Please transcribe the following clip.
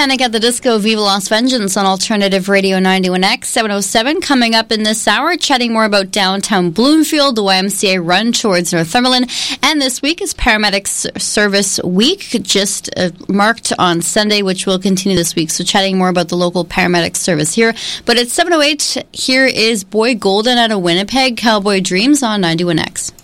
Panic at the Disco, Viva Las Vengeance on Alternative Radio 91X, 707. Coming up in this hour, chatting more about downtown Bloomfield, the YMCA run towards Northumberland. And this week is Paramedics Service Week, just marked on Sunday, which will continue this week. So chatting more about the local paramedics service here. But it's 7:08. Here is Boy Golden out of Winnipeg, Cowboy Dreams on 91X.